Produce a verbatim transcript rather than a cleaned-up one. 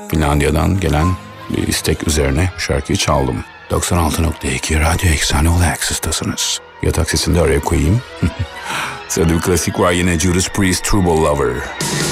Finlandiya'dan gelen bir istek üzerine bu şarkıyı çaldım. doksan altı nokta iki Radyo Eksane All Access'tasınız. Yatak sesini de araya koyayım. Sırada bir klasik var yine, Judas Priest, Turbo Lover.